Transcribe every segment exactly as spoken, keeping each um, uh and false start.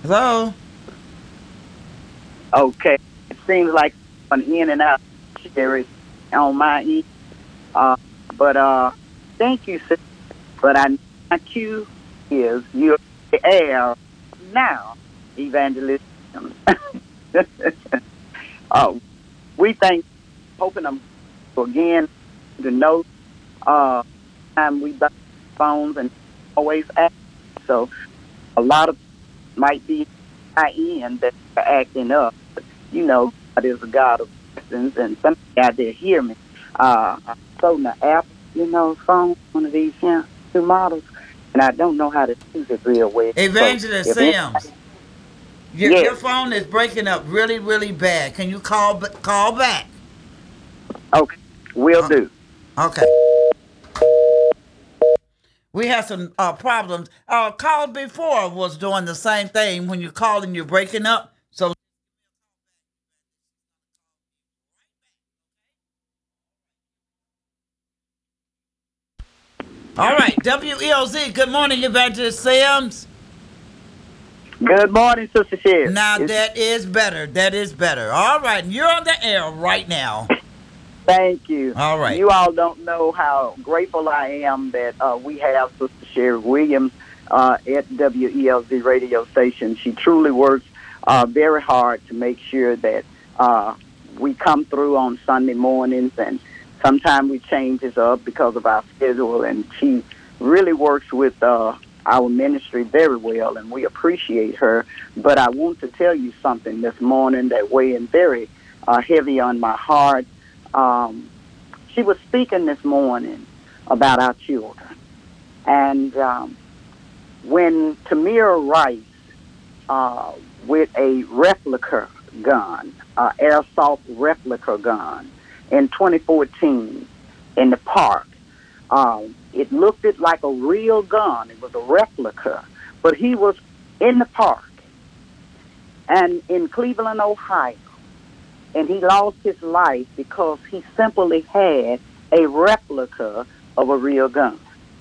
Hello? Okay. It seems like an in and out Sherry on my end. Uh, but uh, thank you, sir. But I my cue is you're the air now, evangelist. uh, we thank, hoping I'm again to know uh time we buy phones and always act. So a lot of might be I in that are acting up. You know, God is a God of blessings, and somebody out there hear me. Uh, I'm quoting the Apple, you know, phone, one of these yeah, two models, and I don't know how to use it real well. So Evangelist if it, Sims, your, your yes, phone is breaking up really, really bad. Can you call call back? okay, will Uh, do. okay. We had some uh, problems. Our call before was doing the same thing. When you call and you're breaking up. So, all right. W E O Z. Good morning, Evangelist Sims. Good morning, Sister Sherry. Now It's, that is better. That is better. All right. You're on the air right now. thank you. All right. You all don't know how grateful I am that uh, we have Sister Sherry Williams uh, at W E L Z radio station. She truly works uh, very hard to make sure that uh, we come through on Sunday mornings, and sometimes we change this up because of our schedule. And she really works with uh, our ministry very well, and we appreciate her. But I want to tell you something this morning that weighing very uh, heavy on my heart. Um, she was speaking this morning about our children. And um, when Tamir Rice, uh, with a replica gun, uh, airsoft replica gun, in twenty fourteen in the park, um, it looked it like a real gun. It was a replica, but he was in the park and in Cleveland, Ohio, and he lost his life because he simply had a replica of a real gun.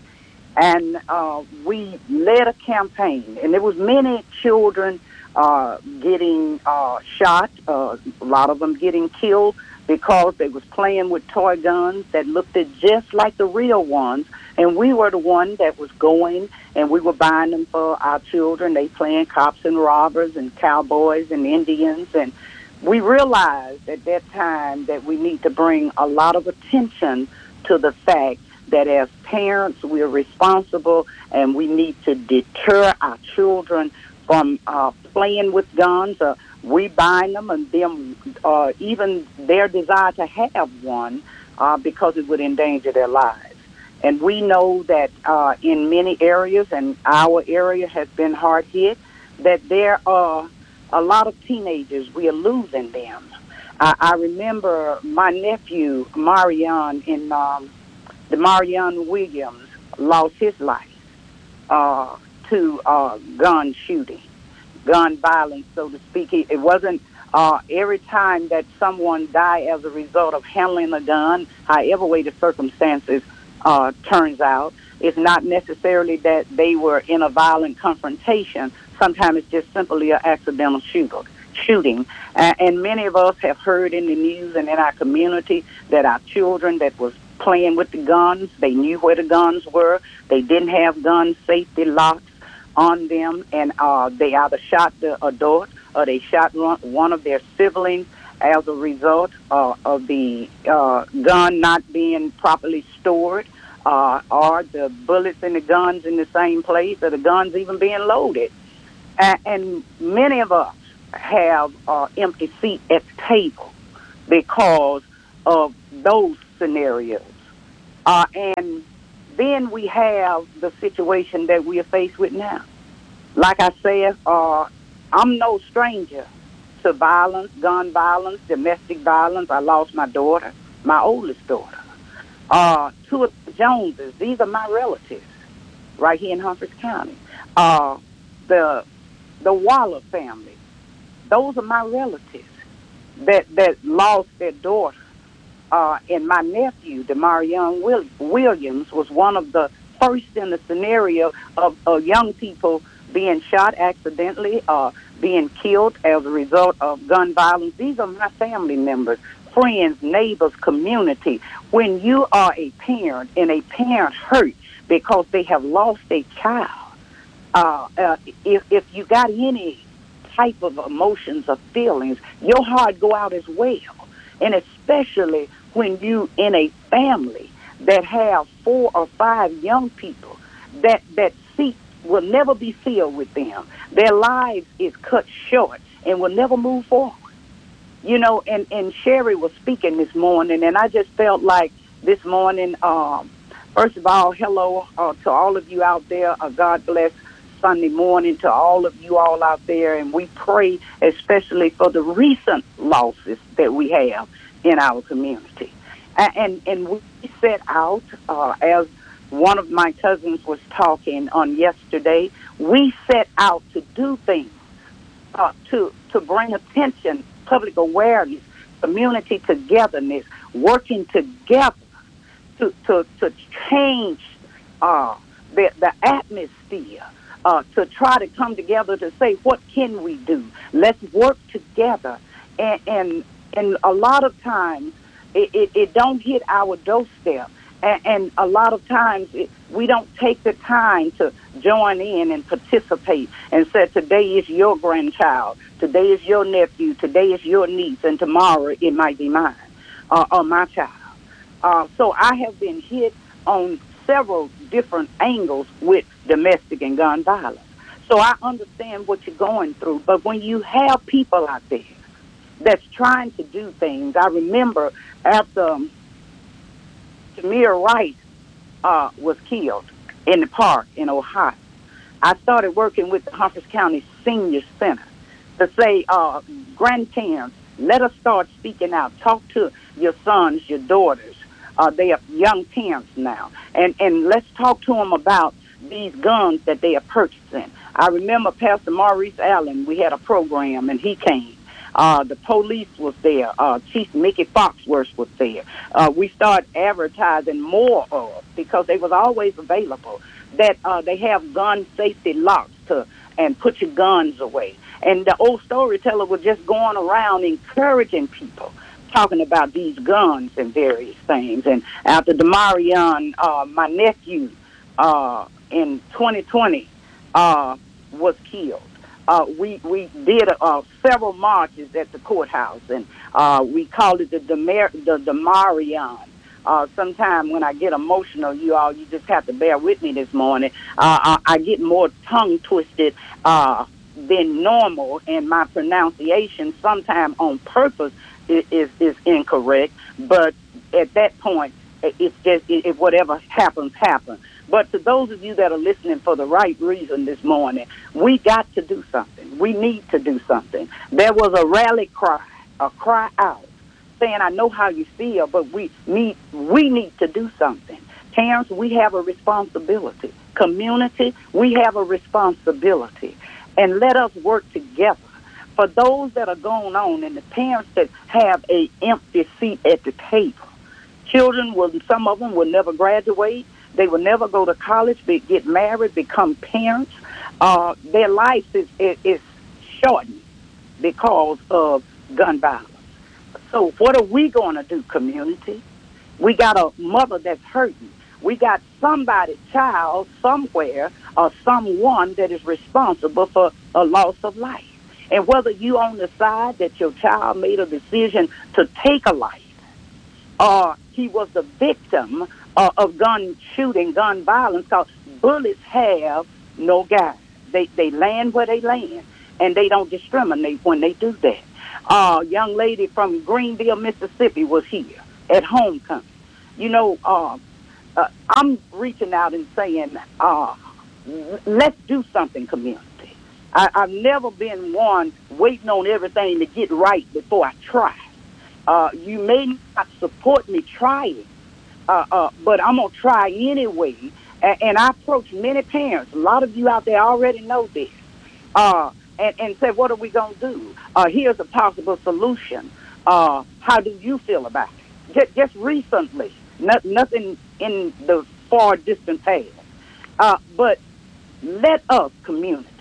And uh, we led a campaign, and there was many children uh, getting uh, shot, uh, a lot of them getting killed because they was playing with toy guns that looked just like the real ones. And we were the one that was going, and we were buying them for our children. They playing cops and robbers and cowboys and Indians, and we realized at that time that we need to bring a lot of attention to the fact that as parents, we're responsible and we need to deter our children from uh, playing with guns. Uh, we bind them and them, uh, even their desire to have one uh, because it would endanger their lives. And we know that uh, in many areas, and our area has been hard hit, that there are a lot of teenagers, we are losing them. I, I remember my nephew, Marion, in um, the Marion Williams, lost his life uh, to uh, gun shooting, gun violence, so to speak. It, it wasn't uh, every time that someone died as a result of handling a gun, however way the circumstances uh, turns out. It's not necessarily that they were in a violent confrontation. Sometimes it's just simply an accidental shooter, shooting. Uh, and many of us have heard in the news and in our community that our children that was playing with the guns, they knew where the guns were. They didn't have gun safety locks on them, and uh, they either shot the adult or they shot one of their siblings as a result uh, of the uh, gun not being properly stored, uh, or the bullets and the guns in the same place, or the guns even being loaded. And, and many of us have uh, empty seat at the table because of those scenarios. Uh, and then we have the situation that we are faced with now. Like I said, uh, I'm no stranger to violence, gun violence, domestic violence. I lost my daughter, my oldest daughter. Uh, two of the Joneses, these are my relatives right here in Humphreys County. Uh, the the Waller family, those are my relatives that, that lost their daughter. Uh, and my nephew, Demarion Will- Williams, was one of the first in the scenario of, of young people being shot accidentally, uh, being killed as a result of gun violence. These are my family members, friends, neighbors, community. When you are a parent and a parent hurt because they have lost a child, uh, uh, if, if you got any type of emotions or feelings, your heart go out as well. And especially when you in a family that have four or five young people that, that seat will never be filled with them. Their lives is cut short and will never move forward. You know, and, and Sherry was speaking this morning, and I just felt like this morning, um, first of all, hello uh, to all of you out there. Uh, God bless Sunday morning to all of you all out there. And we pray especially for the recent losses that we have in our community. And, and, and we set out, uh, as one of my cousins was talking on yesterday, we set out to do things, uh, to, to bring attention, public awareness, community togetherness, working together to to, to change uh, the, the atmosphere, uh, to try to come together to say, what can we do? Let's work together. And and, and a lot of times, it, it, it don't hit our doorstep. And, and a lot of times, it, we don't take the time to join in and participate and say, today is your grandchild, today is your nephew, today is your niece, and tomorrow it might be mine uh, or my child. Uh, so I have been hit on several different angles with domestic and gun violence. So I understand what you're going through. But when you have people out there that's trying to do things, I remember after um, Tamir Wright uh, was killed in the park in Ohio, I started working with the Humphreys County Senior Center to say, uh, grandparents, let us start speaking out. Talk to your sons, your daughters. Uh, they are young parents now. And, and let's talk to them about these guns that they are purchasing. I remember Pastor Maurice Allen, we had a program, and he came. Uh, the police was there. Uh, Chief Mickey Foxworth was there. Uh, we started advertising more of, because they was always available, that uh, they have gun safety locks to and put your guns away. And the old storyteller was just going around encouraging people, talking about these guns and various things. And after Demarion, uh, my nephew, uh, in twenty twenty, uh, was killed. Uh, we we did uh, several marches at the courthouse, and uh, we called it the Demar- the Demarion. Uh, sometime when I get emotional, you all, you just have to bear with me this morning. Uh, I, I get more tongue twisted uh, than normal, and my pronunciation, sometime on purpose, is, is is incorrect. But at that point, it's just it, it, whatever happens, happens. But to those of you that are listening for the right reason this morning, we got to do something. We need to do something. There was a rally cry, a cry out, saying, I know how you feel, but we need we need to do something. Parents, we have a responsibility. Community, we have a responsibility. And let us work together. For those that are going on and the parents that have a empty seat at the table, children, will, some of them will never graduate. They will never go to college, be, get married, become parents. Uh, their life is, is, is shortened because of gun violence. So what are we going to do, community? We got a mother that's hurting. We got somebody, child, somewhere, or someone that is responsible for a loss of life. And whether you on the side that your child made a decision to take a life, or he was the victim uh, of gun shooting, gun violence, because bullets have no guide. They, they land where they land, and they don't discriminate when they do that. Uh, young lady from Greenville, Mississippi was here at homecoming. You know, uh, uh, I'm reaching out and saying, uh, let's do something, community. I, I've never been one waiting on everything to get right before I try. Uh, you may not support me trying, uh, uh, but I'm going to try anyway. And, and I approach many parents. A lot of you out there already know this. Uh, and, and say, what are we going to do? Uh, here's a possible solution. Uh, how do you feel about it? Just, just recently, not, nothing in the far distant past. Uh, but let us, community,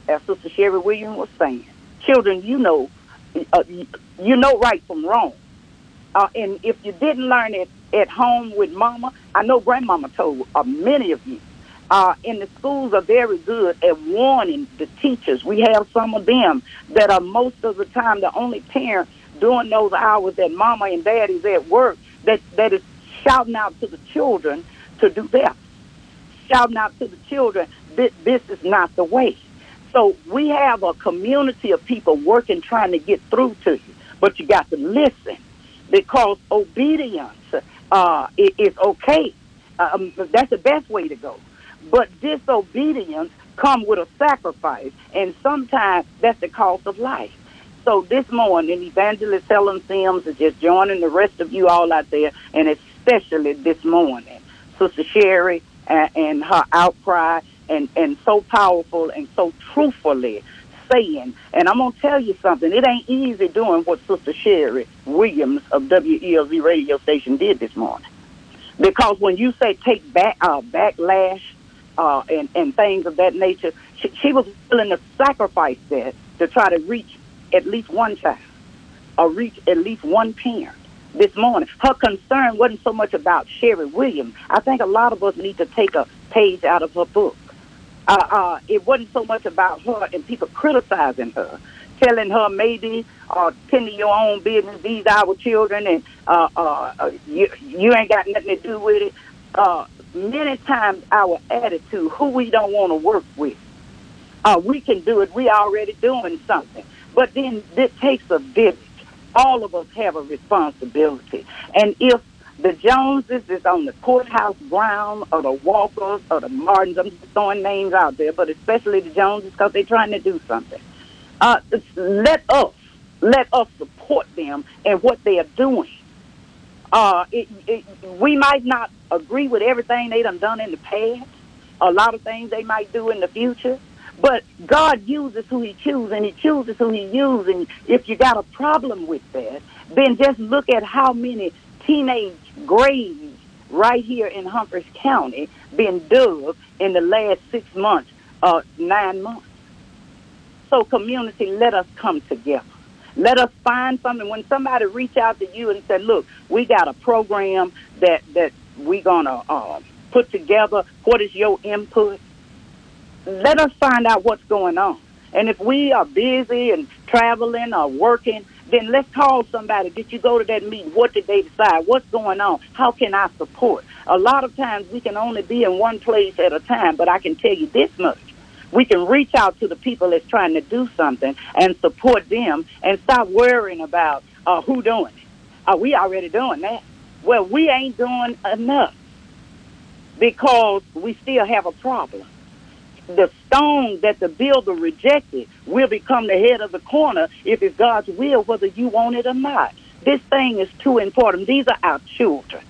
as Sister Sherry Williams was saying, children, you know, uh, you know right from wrong. Uh, and if you didn't learn it at home with mama, I know grandmama told uh, many of you. Uh, and the schools are very good at warning the teachers. We have some of them that are most of the time the only parent during those hours that mama and daddy's at work that, that is shouting out to the children to do better. Shouting out to the children, this, this is not the way. So we have a community of people working, trying to get through to you. But you got to listen, because obedience uh, is okay. Um, that's the best way to go. But disobedience comes with a sacrifice, and sometimes that's the cost of life. So this morning, Evangelist Helen Sims is just joining the rest of you all out there, and especially this morning, Sister Sherry and, and her outcry, and, and so powerful and so truthfully saying. And I'm going to tell you something. It ain't easy doing what Sister Sherry Williams of W E L Z radio station did this morning. Because when you say take back uh, backlash uh, and, and things of that nature, she, she was willing to sacrifice that to try to reach at least one child or reach at least one parent this morning. Her concern wasn't so much about Sherry Williams. I think a lot of us need to take a page out of her book. Uh, uh, it wasn't so much about her and people criticizing her, telling her maybe uh, tend to your own business, these are our children, and uh, uh, you, you ain't got nothing to do with it. Uh, many times our attitude, who we don't want to work with, uh, we can do it, we already doing something. But then it takes a village. All of us have a responsibility. And if the Joneses is on the courthouse ground, or the Walkers, or the Martins, I'm just throwing names out there, but especially the Joneses because they're trying to do something. Uh, let us, let us support them in what they are doing. Uh, it, it, we might not agree with everything they done done in the past, a lot of things they might do in the future, but God uses who he chooses, and he chooses who he uses. And if you got a problem with that, then just look at how many teenage graves right here in Humphreys County been dug in the last six months, uh, nine months. So community, let us come together. Let us find something. When somebody reach out to you and say, look, we got a program that, that we're going to uh, put together. What is your input? Let us find out what's going on. And if we are busy and traveling or working, then let's call somebody. Did you go to that meeting? What did they decide? What's going on? How can I support? A lot of times we can only be in one place at a time, but I can tell you this much. We can reach out to the people that's trying to do something and support them and stop worrying about uh, who doing it. Are we already doing that? Well, we ain't doing enough because we still have a problem. The stone that the builder rejected will become the head of the corner if it's God's will, whether you want it or not. This thing is too important. These are our children.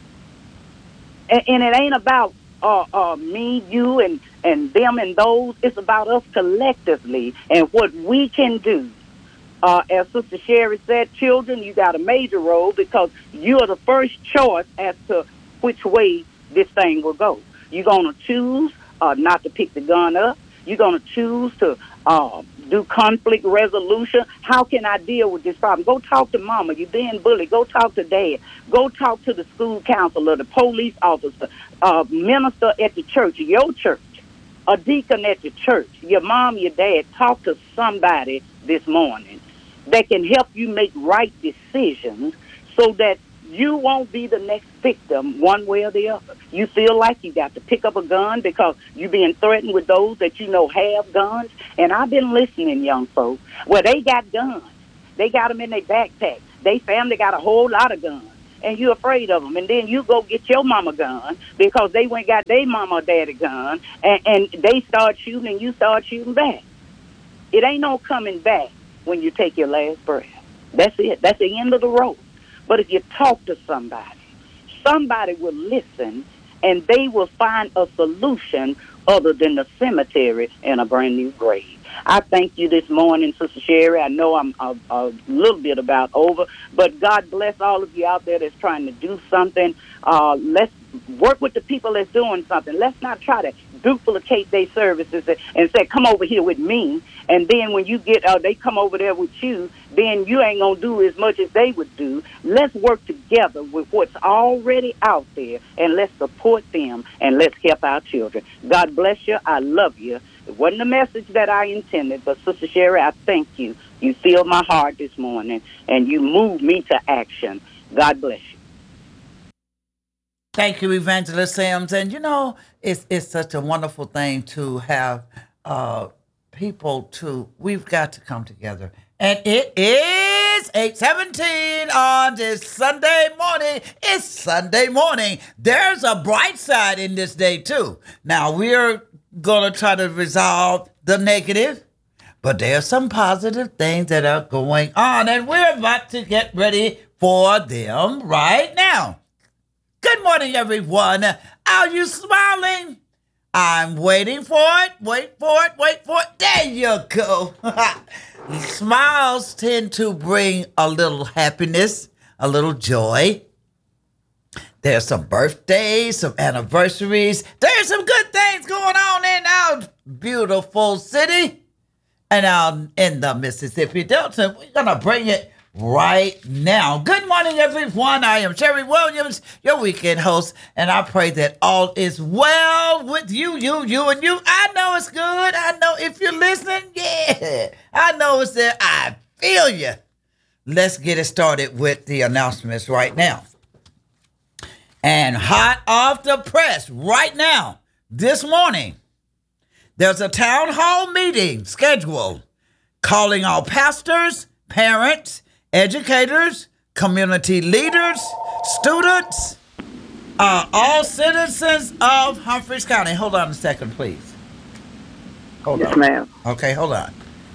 And, and it ain't about uh, uh, me, you, and, and them and those. It's about us collectively and what we can do. Uh, as Sister Sherry said, children, you got a major role because you are the first choice as to which way this thing will go. You're going to choose Uh, not to pick the gun up. You're going to choose to uh, do conflict resolution. How can I deal with this problem? Go talk to mama. You're being bullied. Go talk to dad. Go talk to the school counselor, the police officer, uh, minister at the church, your church, a deacon at the church, your mom, your dad. Talk to somebody this morning that can help you make right decisions so that you won't be the next victim one way or the other. You feel like you got to pick up a gun because you're being threatened with those that you know have guns. And I've been listening, young folks. Well, they got guns. They got them in their backpack. They family got a whole lot of guns. And you're afraid of them. And then you go get your mama gun because they went got their mama or daddy gun. And, and they start shooting and you start shooting back. It ain't no coming back when you take your last breath. That's it. That's the end of the road. But if you talk to somebody, somebody will listen, and they will find a solution other than the cemetery and a brand new grave. I thank you this morning, Sister Sherry. I know I'm a, a little bit about over, but God bless all of you out there that's trying to do something. Uh, let's work with the people that's doing something. Let's not try to duplicate their services and, and say, come over here with me. And then when you get, uh, they come over there with you, then you ain't going to do as much as they would do. Let's work together with what's already out there, and let's support them, and let's help our children. God bless you. I love you. It wasn't the message that I intended, but Sister Sherry, I thank you. You filled my heart this morning, and you moved me to action. God bless you. Thank you, Evangelist Sims. And, you know, it's it's such a wonderful thing to have uh, people to, we've got to come together. And it is eight seventeen on this Sunday morning. It's Sunday morning. There's a bright side in this day, too. Now, we're going to try to resolve the negative, but there's some positive things that are going on, and we're about to get ready for them right now. Good morning, everyone. Are you smiling? I'm waiting for it. Wait for it. Wait for it. There you go. Smiles tend to bring a little happiness, a little joy. There's some birthdays, some anniversaries. There's some good things going on in our beautiful city and out in the Mississippi Delta. We're going to bring it right now. Good morning, everyone. I am Sherry Williams, your weekend host, and I pray that all is well with you, you, you, and you. I know it's good. I know if you're listening, yeah. I know it's there. I feel you. Let's get it started with the announcements right now. And hot off the press right now, this morning, there's a town hall meeting scheduled calling all pastors, parents, educators, community leaders, students, uh, all citizens of Humphreys County. Hold on a second, please. Hold yes, on. ma'am. Okay, hold on.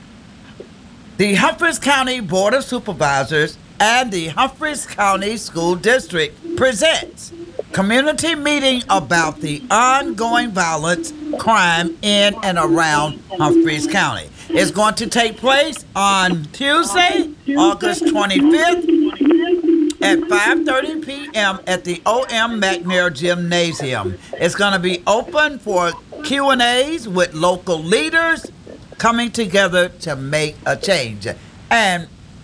The Humphreys County Board of Supervisors and the Humphreys County School District presents community meeting about the ongoing violence, crime in and around Humphreys County. It's going to take place on Tuesday, August twenty-fifth at five thirty p.m. at the O M McNair Gymnasium. It's going to be open for Q and A's with local leaders coming together to make a change. And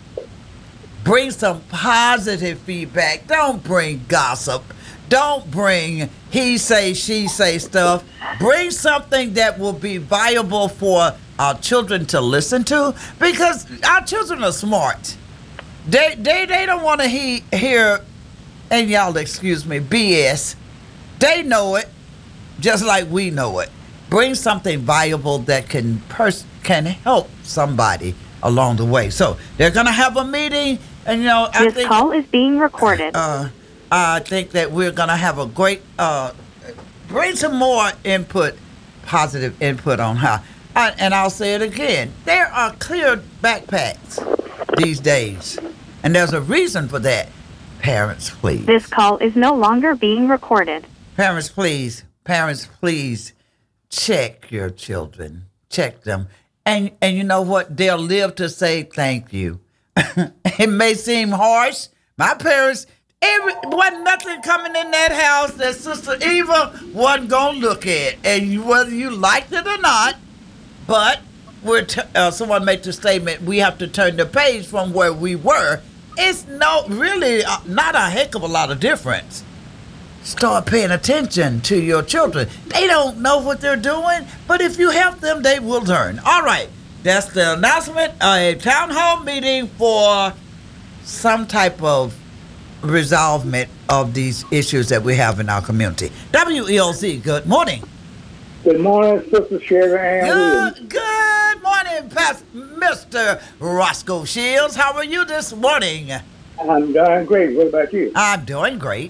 bring some positive feedback. Don't bring gossip. Don't bring he say, she say stuff. Bring something that will be viable for our children to listen to, because our children are smart. They they, they don't want to he, hear, and y'all excuse me, B S. They know it just like we know it. Bring something viable that can pers- can help somebody along the way. So they're going to have a meeting, and you know, I this think... This call is being recorded. Uh, I think that we're going to have a great, uh, bring some more input, positive input on how, I, and I'll say it again, there are clear backpacks these days, and there's a reason for that. Parents, please. This call is no longer being recorded. Parents, please, parents, please, check your children, check them, and, and you know what, they'll live to say thank you. It may seem harsh. My parents... Every, wasn't nothing coming in that house that Sister Eva wasn't going to look at. And you, whether you liked it or not, but we're t- uh, someone made the statement, we have to turn the page from where we were. It's no really uh, not a heck of a lot of difference. Start paying attention to your children. They don't know what they're doing, but if you help them, they will learn. All right, that's the announcement. A town hall meeting for some type of resolvement of these issues that we have in our community. W E L Z, good morning. Good morning, Sister Sherry Ann. Good, good morning, Pastor Mister Roscoe Shields. How are you this morning? I'm doing great. What about you? I'm doing great.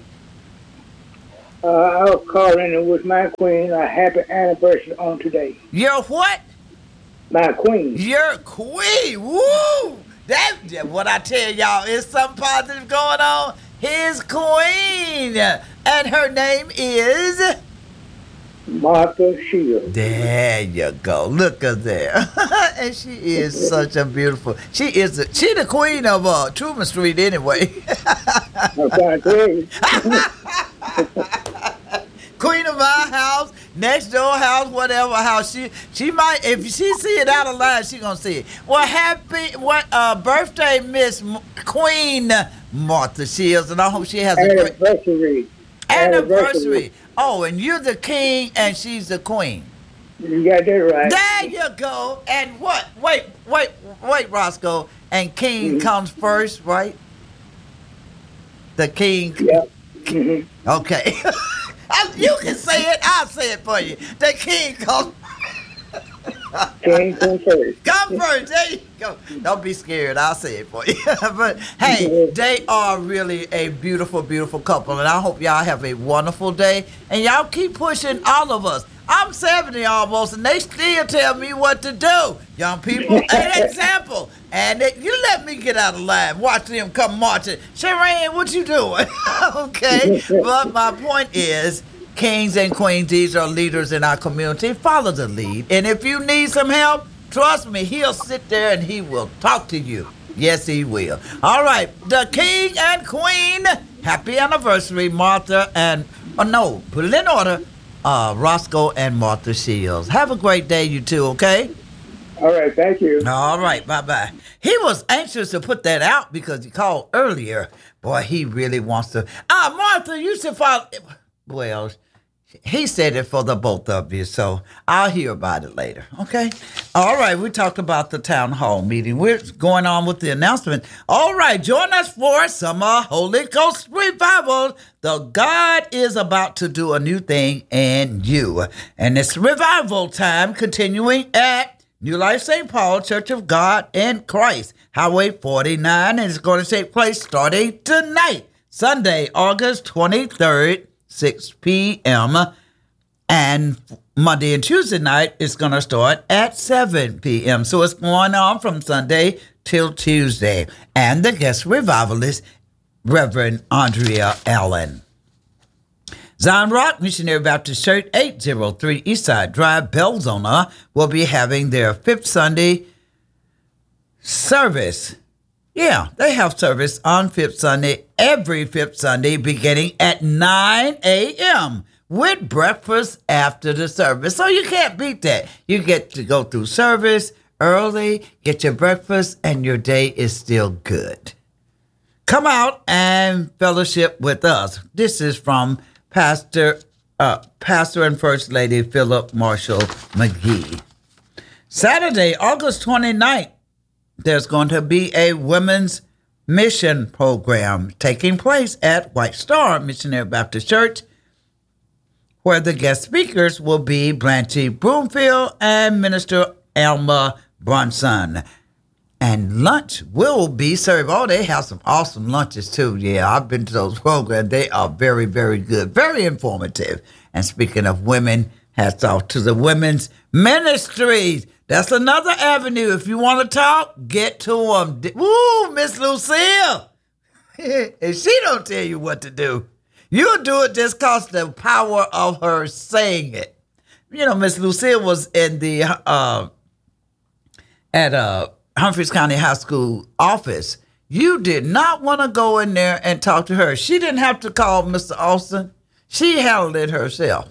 Uh, I was calling and wish my queen a happy anniversary on today. Your what? My queen. Your queen. Woo! That, what I tell y'all, is something positive going on. His queen, and her name is Martha Shields. There you go. Look at there, and she is such a beautiful. She is. A, she the queen of uh, Truman Street, anyway. I'm fine, great. queen of my house, next door house, whatever house. She she might, if she see it out of line, she gonna see it. Well, happy what uh, birthday, Miss M- Queen Martha Shields, and I hope she has a great Anniversary. anniversary. Oh, and you're the king, and she's the queen. You got that right. There you go. And what? Wait, wait, wait, Roscoe. And king Mhm. comes first, right? The king. Yeah. hmm Okay. You can say it. I'll say it for you. The king comes. King come first. Come first. There you go. Don't be scared. I'll say it for you. But hey, they are really a beautiful, beautiful couple, and I hope y'all have a wonderful day. And y'all keep pushing all of us. I'm seventy almost, and they still tell me what to do. Young people, an example. And they, you let me get out of line. Watch them come marching. Sharon, what you doing? Okay. But my point is, kings and queens, these are leaders in our community. Follow the lead. And if you need some help, trust me, he'll sit there and he will talk to you. Yes, he will. All right. The king and queen, happy anniversary, Martha and, oh no, put it in order. Uh, Roscoe and Martha Shields. Have a great day, you two, okay? All right, thank you. All right, bye-bye. He was anxious to put that out because he called earlier. Boy, he really wants to. Ah, Martha, you should follow. Well, he said it for the both of you, so I'll hear about it later, okay? All right, we talked about the town hall meeting. We're going on with the announcement. All right, join us for Summer Holy Ghost Revival. The God is about to do a new thing in you. And it's revival time continuing at New Life Saint Paul Church of God in Christ, Highway forty-nine, and it's going to take place starting tonight, Sunday, August twenty-third, six p.m., and Monday and Tuesday night is going to start at seven p.m., so it's going on from Sunday till Tuesday, and the guest revivalist, Reverend Andrea Allen. Zion Rock Missionary Baptist Church, eight oh three Eastside Drive, Belzona, will be having their fifth Sunday service. Yeah, they have service on fifth Sunday, every fifth Sunday, beginning at nine a.m. with breakfast after the service. So you can't beat that. You get to go through service early, get your breakfast, and your day is still good. Come out and fellowship with us. This is from Pastor, uh, Pastor and First Lady Philip Marshall McGee. Saturday, August twenty-ninth, there's going to be a women's mission program taking place at White Star Missionary Baptist Church, where the guest speakers will be Blanche Broomfield and Minister Alma Bronson. And lunch will be served. Oh, they have some awesome lunches, too. Yeah, I've been to those programs. They are very, very good, very informative. And speaking of women, hats off to the women's ministries. That's another avenue. If you want to talk, get to them. Woo, Miss Lucille. If she don't tell you what to do, you'll do it just because the power of her saying it. You know, Miss Lucille was in the, uh, at, uh, Humphreys County High School office. You did not want to go in there and talk to her. She didn't have to call Mister Austin. She handled it herself.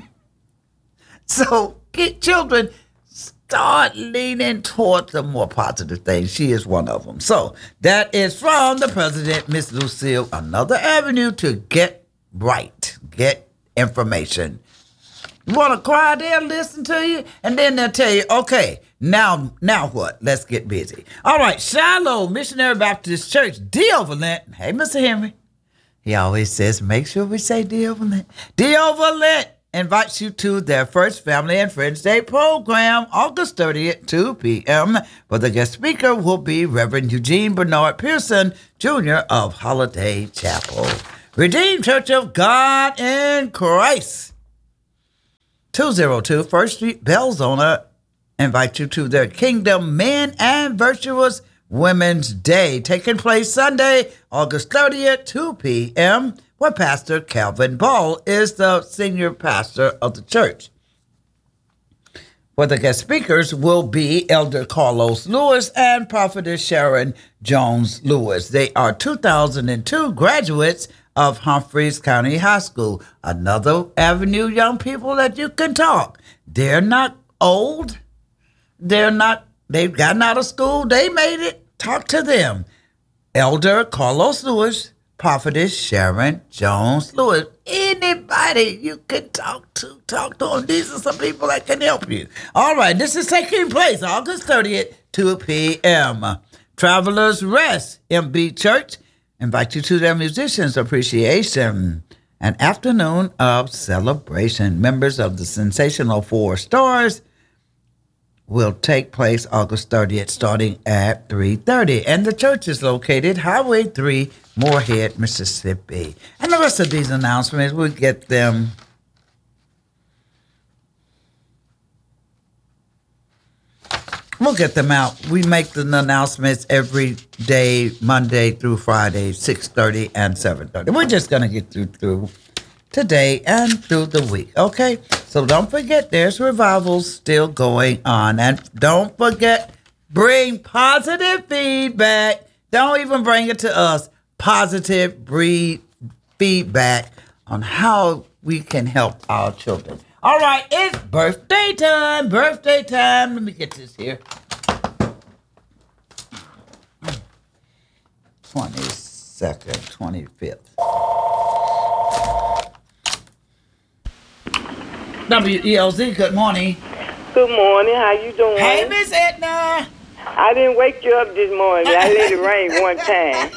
So, get children, start leaning toward the more positive things. She is one of them. So, that is from the president, Miss Lucille, another avenue to get right, get information. You want to cry, they'll listen to you, and then they'll tell you, okay, now now what? Let's get busy. All right, Shiloh Missionary Baptist Church, D. Overland. Hey, Mister Henry. He always says, make sure we say D. Overland. D. Overland invites you to their first Family and Friends Day program, August thirtieth, two p.m., where the guest speaker will be Reverend Eugene Bernard Pearson, Junior of Holiday Chapel. Redeemed Church of God in Christ. two oh two First Street, Belzona, invite you to their Kingdom Men and Virtuous Women's Day, taking place Sunday, August thirtieth, two p.m., where Pastor Calvin Ball is the senior pastor of the church. Where the guest speakers will be Elder Carlos Lewis and Prophetess Sharon Jones Lewis. They are two thousand two graduates of Humphreys County High School. Another avenue, young people, that you can talk. They're not old. They're not, they've gotten out of school. They made it. Talk to them. Elder Carlos Lewis, Prophetess Sharon Jones Lewis. Anybody you can talk to, talk to them. These are some people that can help you. All right, this is taking place August thirtieth, two p.m. Travelers Rest, M B Church. Invite you to their Musicians Appreciation, an afternoon of celebration. Members of the Sensational Four Stars will take place August thirtieth, starting at three thirty. And the church is located Highway three, Moorhead, Mississippi. And the rest of these announcements, we'll get them. We'll get them out. We make the announcements every day, Monday through Friday, six thirty and seven thirty. We're just going to get through, through today and through the week, okay? So don't forget, there's revivals still going on. And don't forget, bring positive feedback. Don't even bring it to us. Positive breed feedback on how we can help our children. All right, it's birthday time, birthday time. Let me get this here. twenty-second, twenty-fifth. W E L Z, good morning. Good morning. How you doing? Hey, Miss Edna. I didn't wake you up this morning. I let it rain one time.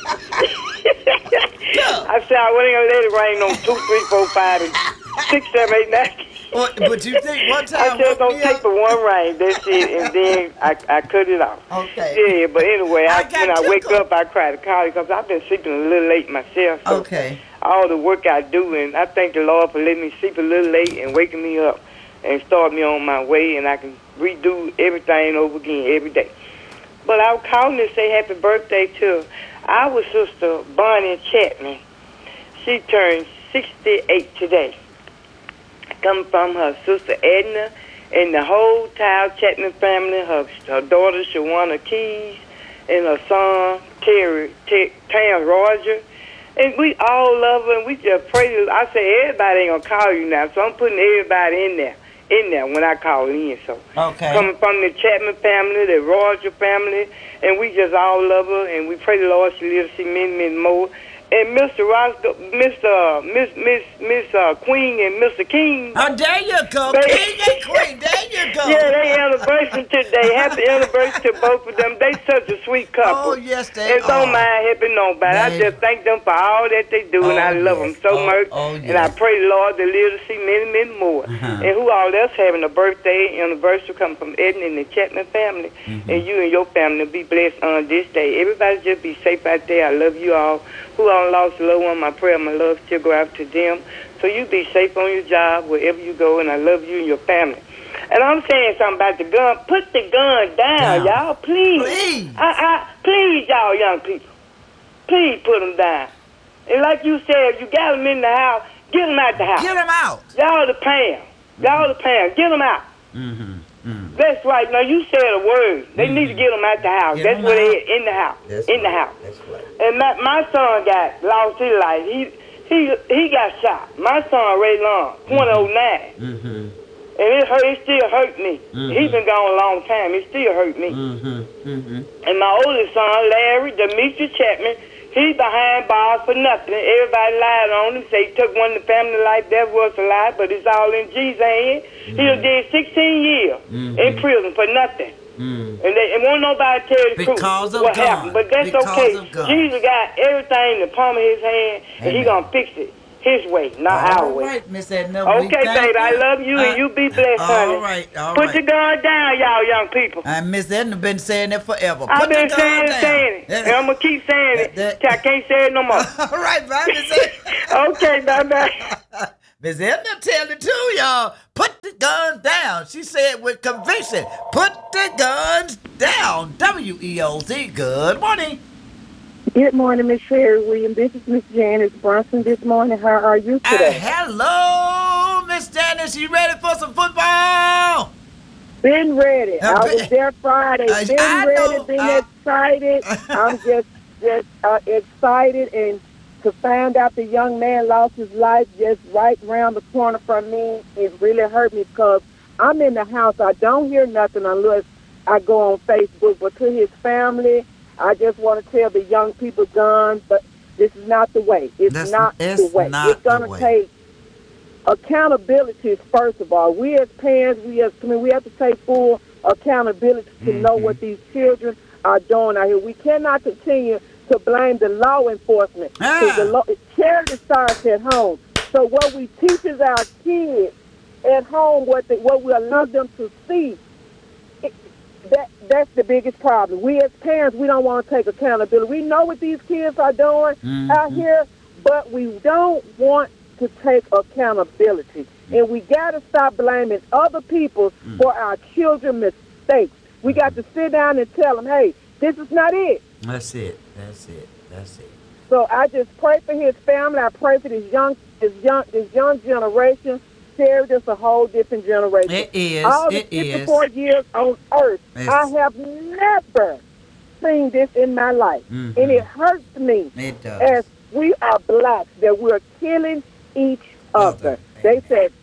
I said I wasn't going to let it rain on two, three, four, five, and six, seven, eight, nine. Well, but you think one time... I said don't take the one rain. That's it. And then I, I cut it off. Okay. Yeah, but anyway, I, I got when I wake tickled. up, I cry to call because I've been sleeping a little late myself. So Okay. all the work I do, and I thank the Lord for letting me sleep a little late and waking me up and start me on my way, and I can redo everything over again every day. But I was calling to say happy birthday to our sister, Bonnie Chapman. She turned sixty-eight today. Coming from her sister Edna and the whole Tile Chapman family, her, her daughter Shawana Keys, and her son Terry, Ter- Terrence Roger. And we all love her, and we just pray. To, I say everybody ain't going to call you now, so I'm putting everybody in there. in there when I call in. So Okay. coming from the Chapman family, the Roger family, and we just all love her, and we pray the Lord she lives to see many, many more. And Mister Roscoe, Mister Miss Miss Miss uh, Queen and Mister King. Oh, there you go, They- King and Queen. There you go. Yeah, they anniversary today. Happy anniversary to both of them. They such a sweet couple. Oh, yes, they And don't are. mind helping nobody. I They- just thank them for all that they do, and Oh, I love yes. them so Oh, much. oh, And I yes. pray the Lord to live to see many, many more. Uh-huh. And who all else having a birthday anniversary coming from Edna and the Chapman family, Mm-hmm. and you and your family be blessed on this day. Everybody just be safe out there. I love you all. Who all lost a loved one, my prayer, my love still go out to them. So you be safe on your job, wherever you go, and I love you and your family. And I'm saying something about the gun. Put the gun down, Down. y'all, please. Please. I, I, please, y'all young people. Please put them down. And like you said, if you got them in the house, get them out the house. Get them out. Y'all the Pam. Y'all the Pam. Get them out. Mm-hmm. Mm-hmm. That's right. Now, you said a word. They need to get them out the house. Get That's 'em where they out. at, in the house. That's in the right. house. That's right. And my, my son got lost his life. He he he got shot. My son, Ray Long, twenty oh nine. Mm-hmm. And it hurt, it still hurt me. Mhm. He been gone a long time. It still hurt me. Mm-hmm. Mm-hmm. And my oldest son, Larry Demetrius Chapman, he behind bars for nothing. Everybody lied on him, say he took one of the family life. That was a lie, but it's all in Jesus' hand. He done did sixteen years Mhm. in prison for nothing. Mm-hmm. And, they, and won't nobody tell the truth Because of what God. happened. But that's Because okay. of God. Jesus got everything in the palm of his hand, and he Amen. gonna fix it his way, not our All way. right, Miss Edna. we Okay, thank baby, I you. love you, Uh, and you be blessed, honey. All right, all Put right. your gun down, y'all young people. And Miss Edna been saying it forever. I've Put been the gun saying it, down. saying it, and I'm gonna keep saying it That- till I can't say it no more. All right, bye, Miss Edna. Okay, bye-bye. Miss Edna tell it too, y'all. Put the guns down. She said with conviction. Put the guns down. W E O Z. Good morning. Good morning, Miss Sherry Williams. This is Miss Janice Brunson this morning. How are you Uh, today? hello, Miss Janice. You ready for some football? Been ready. Uh, I been- was there Friday. I- Been I ready. know. Been I- excited. I'm just, just uh, excited and to find out the young man lost his life just right around the corner from me, it really hurt me because I'm in the house. I don't hear nothing unless I go on Facebook. But to his family, I just want to tell the young people, guns, but this is not the way. It's That's, not it's the way. not It's going to take accountability, first of all. We as parents, we as I mean, we have to take full accountability to mm-hmm. know what these children are doing out here. We cannot continue to blame the law enforcement. Ah. The law, charity starts at home. So what we teach is our kids at home, what they, what we allow them to see, it, that that's the biggest problem. We as parents, we don't want to take accountability. We know what these kids are doing mm-hmm. out here, but we don't want to take accountability. Mm-hmm. And we got to stop blaming other people mm-hmm. for our children's mistakes. We got to sit down and tell them, hey, this is not it. That's it. That's it. That's it. So I just pray for his family. I pray for this young, this young, this young generation. Sarah, just a whole different generation. It is. All the it fifty-four is. years on earth, It's, I have never seen this in my life, mm-hmm. and it hurts me. It does. As we are blacks, that we're killing each other. They said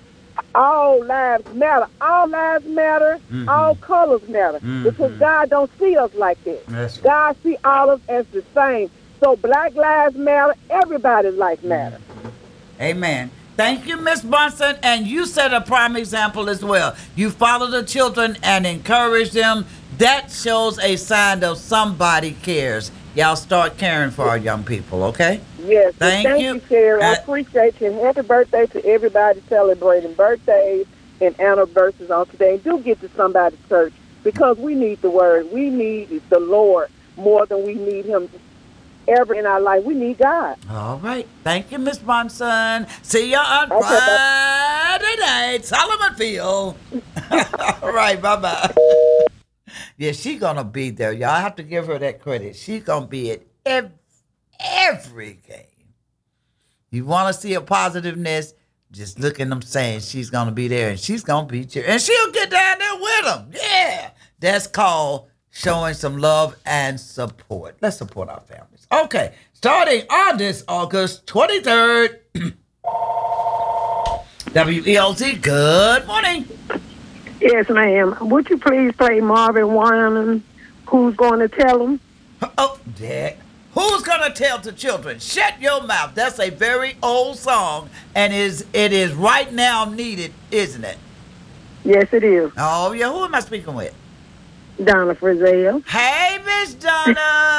all lives matter. All lives matter. Mm-hmm. All colors matter. Mm-hmm. Because God don't see us like that. That's right. God see all of us as the same. So black lives matter. Everybody's life matter. Mm-hmm. Amen. Thank you, Miss Bunson. And you set a prime example as well. You follow the children and encourage them. That shows a sign of somebody cares. Y'all start caring for our young people, okay? Yes. Thank, thank you. you, Sherry. I Uh, appreciate you. And happy birthday to everybody celebrating birthdays and anniversaries on today. And do get to somebody's church because we need the word. We need the Lord more than we need him ever in our life. We need God. All right. Thank you, Miss Bunson. See you on Okay, Friday night, Solomon Field. All right. Bye-bye. Yeah, she's going to be there. Y'all have to give her that credit. She's going to be at every, every game. You want to see her positiveness, just look at them saying she's going to be there, and she's going to be cheering. And she'll get down there with them. Yeah. That's called showing some love and support. Let's support our families. Okay. Starting on this August twenty-third, W E L Z, good morning. Yes, ma'am. Would you please play Marvin Winans, Who's Going to Tell Them? Oh, Dad. Who's going to tell the children? Shut your mouth. That's a very old song, and is it is right now needed, isn't it? Yes, it is. Oh, yeah. Who am I speaking with? Donna Frizzell. Hey, Miss Donna.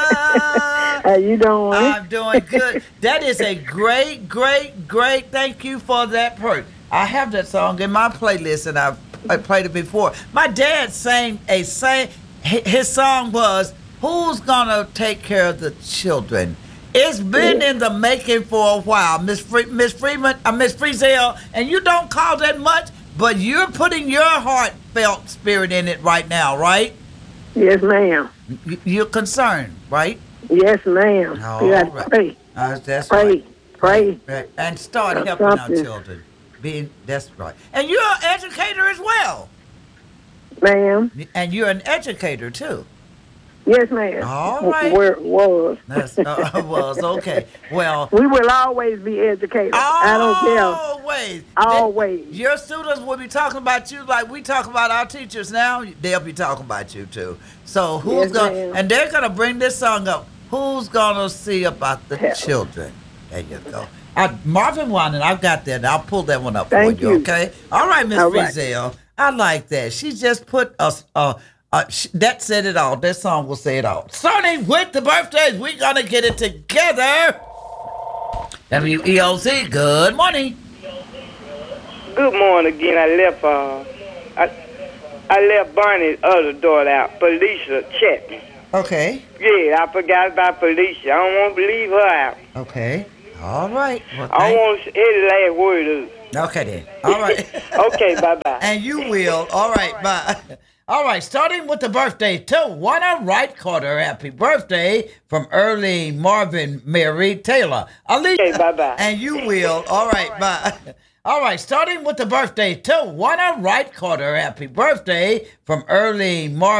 How you doing? I'm doing good. That is a great, great, great thank you for that perk. I have that song in my playlist, and I've I played it before. My dad sang a sang. His song was "Who's Gonna Take Care of the Children." It's been in the making for a while, Miss Free, Miss Freeman, uh, Miss Frizzell, and you don't call that much, but you're putting your heartfelt spirit in it right now, right? Yes, ma'am. You- You're concerned, right? Yes, ma'am. Oh, You got to right. pray. Uh, that's Pray. right. Pray. Right. And start That's helping our something. children. Being that's right. And you're an educator as well. Ma'am. And you're an educator too. Yes, ma'am. All right. Where it was. That's uh, was okay. Well, We will always be educators. I don't care. always, Always. They- your students will be talking about you like we talk about our teachers now. They'll be talking about you too. So who's Yes, gonna? ma'am. And they're gonna bring this song up. Who's gonna see about the Yeah. children? There you go. I, Marvin Winans, I've got that. I'll pull that one up Thank for you, you. okay? All right, Miss All right. Frizzell. I like that. She just put us. Uh, uh, sh- that said it all. That song will say it all. Starting with the birthdays, we're gonna get it together. W E O Z. Good morning. Good morning again. I left uh, I, I left Barney's other daughter out, Felicia Chapman. Okay. Yeah, I forgot about Felicia. I don't want to leave her out. Okay. All right. Well, I thank- want to hear the last word of it. Okay then. All right. Okay, bye-bye. And you will. All right. Bye. All right. Starting with the birthday to Wanna Wright Carter. Happy birthday from early Marvin Mary Taylor. Alicia. Okay, bye-bye. And you will. All right. Bye. All right. Starting with the birthday to Wanna Wright Carter. Happy birthday from early Marvin.